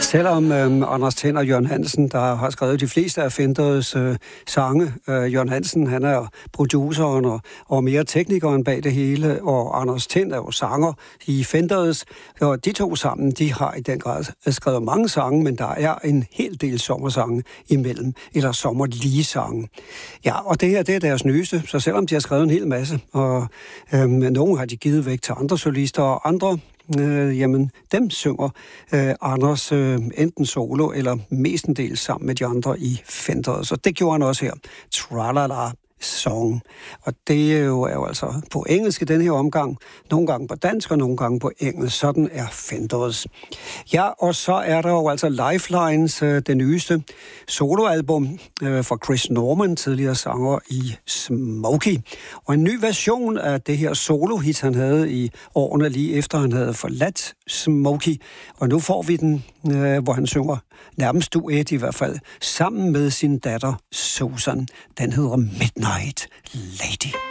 Selvom Anders Tind og Jørgen Hansen, der har skrevet de fleste af Fenders sange. Jørgen Hansen, han er produceren og mere teknikeren bag det hele, og Anders Tind er jo sanger i Fenders. Og de to sammen, de har i den grad skrevet mange sange, men der er en hel del sommersange imellem, eller sommerlige sange. Ja, og det her, det er deres nyeste, så selvom de har skrevet en hel masse, og nogle har de givet væk til andre solister, og andre jamen, dem synger Anders enten solo eller mestendels sammen med de andre i Fenders. Så det gjorde han også her. Tralala Song. Og det er jo altså på engelsk i den her omgang. Nogle gange på dansk og nogle gange på engelsk. Sådan er Fenders. Ja, og så er der jo altså Lifelines, det nyeste soloalbum fra Chris Norman, tidligere sanger i Smokey. Og en ny version af det her solo-hit, han havde i årene lige efter, han havde forladt Smokey. Og nu får vi den, hvor han synger nærmest duet i hvert fald, sammen med sin datter Susan. Den hedder Midnight Lady.